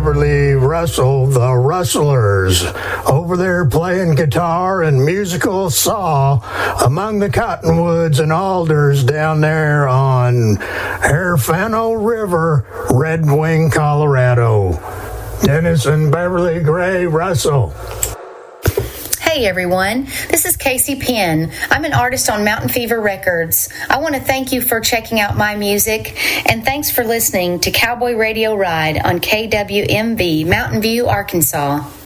Beverly Russell, the Rustlers, over there playing guitar and musical saw among the cottonwoods and alders down there on Herfano River, Red Wing, Colorado. Dennis and Beverly Gray Russell. Hey everyone, this is Casey Penn. I'm an artist on Mountain Fever Records. I want to thank you for checking out my music, and thanks for listening to Cowboy Radio Ride on KWMV, Mountain View, Arkansas.